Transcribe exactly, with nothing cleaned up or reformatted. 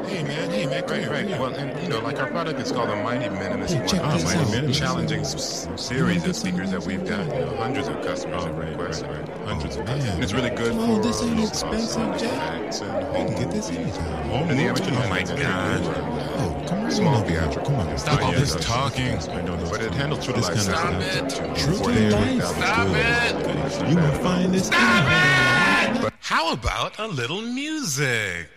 Hey man, hey man, come Right, here, right. come here. Well, and you know, like our product is called the Mighty Minimus Hey, check One. this It's out. a This challenging is- s- series of speakers that we've got. You know, hundreds of customers have requested it. Hundreds of customers. And it's really good Oh, for this ain't uh, expensive, Jack. effects and You can get this home anytime. movies. And the amateur Oh my music. God. Oh, come on. Small over here. theatrical. Come on. Stop all yeah, this that's- talking. I know, but it handles true to This life kind of sound. Stop it. True to life. Stop it. You gonna find this? Stop it! How about a little music?